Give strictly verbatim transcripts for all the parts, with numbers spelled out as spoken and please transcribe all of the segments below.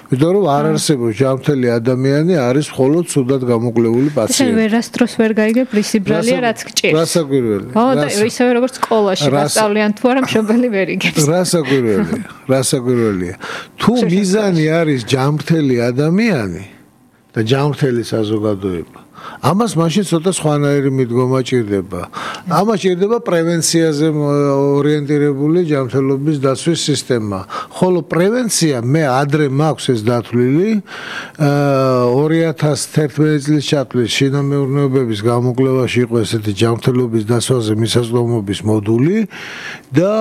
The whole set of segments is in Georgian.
იმიტომ რომ არ არსებობს ჯანმრთელი ადამიანი არის მხოლოდ ცუდად გამოკვლეული პაციენტი. შენ ვერასდროს ვერ გაიგებ რისი ბრალია რაც გჭირს. რასაკვირველი. ო და ისევე როგორც სკოლაში გასწავლიან თუ არა მშობელი ვერ იგებს. რასაკვირველია, რასაკვირველია. თუ მიზანი არის ჯანმრთელი ადამიანი და ჯანმრთელი საზოგადოება ამას მაშინ ცოტა სხვანაირი მიდგომა ჭირდება. ამას ჭირდება პრევენციაზე ორიენტირებული ჯანმრთელობის დაცვის სისტემა. ხოლო პრევენცია მე ადრე მაქვს ეს დათვლილი ორი ათას თერთმეტი წლის ჩათვლის შინამეურნეობების გამოკვლევაში იყო ესეთი ჯანმრთელობის დაცვაზე მისაწვდომობის მოდული და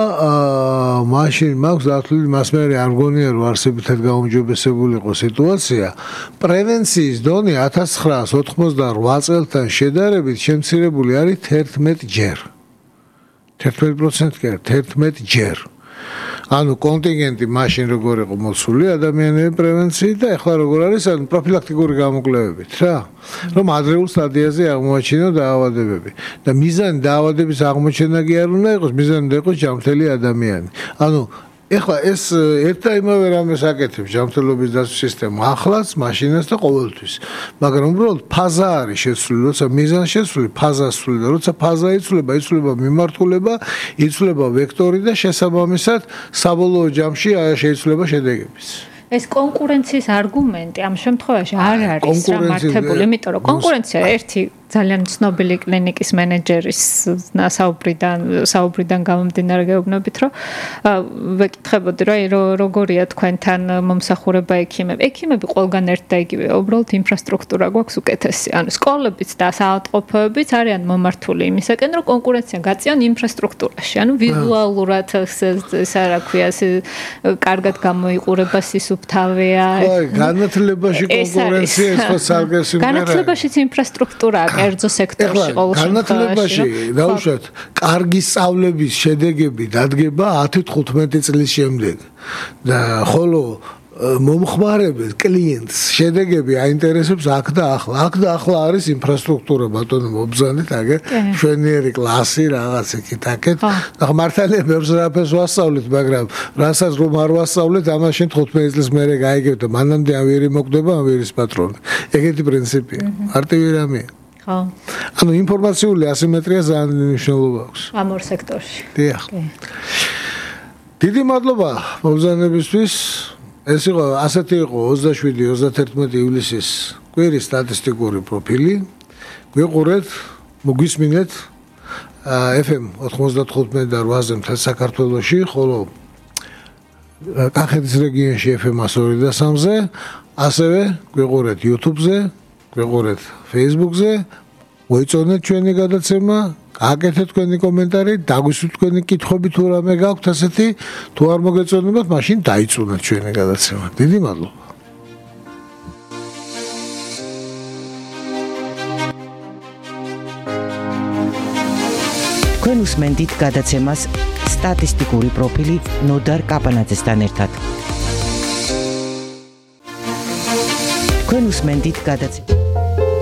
მაშინ მაქვს დათვლილი მას მე არ მგონია რომ არსებითად გაუმჯობესებული იყო სიტუაცია. პრევენციის დონე ათას ცხრაას ოთხმოცდაორ წელთან შედარებით შემცირებული არის თერთმეტი ჯერ. თერთმეტი პროცენტი კი არა, თერთმეტი ჯერ. ანუ კონტინგენტი მაშინ როგორ იყო მოცული ადამიანების პრევენციით და ახლა როგორ არის ანუ პროფილაქტიკური გამოკვლევებით რა. რომ ადრეულ სტადიაზე აღმოაჩინო დაავადებები და მიზანი დაავადების აღმოჩენა კი არ უნდა იყოს, მიზანი უნდა იყოს ჯანმრთელი ადამიანი. ანუ ეხლა ეს ერთა იმავე რამეს აკეთებს ჯანმრთელობის დაცვის სისტემა ახლაც, მაშინაც და ყოველთვის. მაგრამ უბრალოდ ფაზა არის შეცვლილი, როცა მიზანი შეცვლილი, ფაზა სული და როცა ფაზა იცვლება, იცვლება მიმართულება, იცვლება ვექტორი და შესაბამისად საბოლოო ჯამში შეიცვლება შედეგებიც. ეს კონკურენციის არგუმენტი ამ შემთხვევაში არ არის სამართებული, იმიტომ რომ კონკურენცია ერთი ძალიან ცნობილი კლინიკის მენეჯერის საუბრიდან საუბრიდან გამომდინარე გეუბნებით, რომ ვეკითხებოდი, რომ როგორია თქვენთან მომსახურება ექიმები. ექიმები ყველგან ერთ და იგივეა, უბრალოდ ინფრასტრუქტურა გვაქვს უკეთესი. ანუ სკოლებიც და საავადმყოფოებიც არიან მომართული იმისაკენ, რომ კონკურენცია გაწიონ ინფრასტრუქტურაში. ანუ ვიზუალურად ისა რა ქვია, კარგად გამოიყურება სისუფთავეა. აი, განათლებაში კონკურენცია ეს ხო სარგესი მერე. განათლებაშიც ინფრასტრუქტურაა კერძო სექტორში ყოველ შემთხვევაში. განათლებაში დაუშვათ, კარგი სწავლების შედეგები დადგება ათი თხუთმეტი წლის შემდეგ. და ხოლო მომხმარებელს, კლიენტს შედეგები აინტერესებს აქ და ახლა. აქ და ახლა არის ინფრასტრუქტურა, ბატონო მობრძანეთ, აგე შვენიერი კლასი რაღაც იქით აქეთ. და მართალია ბევრს რაფერს ვასწავლეთ, მაგრამ რასაც რომ არ ვასწავლეთ, ამაში თხუთმეტი წლის მერე გაიგებ და მანამდე ამ ვერი მოკვდება, ამ ვერის პატრონი. ეგეთი პრინციპია. მარტივი რამეა. ხო. ანუ ინფორმაციული ასიმეტრია ძალიან მნიშვნელობა აქვს. ამ ორ სექტორში. დიახ. დიდი მადლობა მობრძანებისთვის. ეს იყო ასეთი იყო ოცდაშვიდი ოცდათერთმეტი ივლისის კვირის სტატისტიკური პროფილი. გვიყურეთ, მოგვისმინეთ ეფ ემ ოთხმოცდათხუთმეტი და რვაზე მთელ საქართველოში, ხოლო კახეთის რეგიონში ეფ ემ ასორი და სამზე, ასევე გვიყურეთ YouTube-ზე, გვიყურეთ Facebook-ზე, მოიწონეთ ჩვენი გადაცემა, აკეთეთ თქვენი კომენტარი, დაგვისვით თქვენი კითხვები თუ რამე გაქვთ ასეთი, თუ არ მოგეწონებათ, მაშინ დაიწუნეთ ჩვენი გადაცემა. დიდი მადლობა. თქვენ უსმენთ გადაცემას სტატისტიკური პროფილი ნოდარ კაპანაძესთან ერთად. თქვენ უსმენთ გადაცემას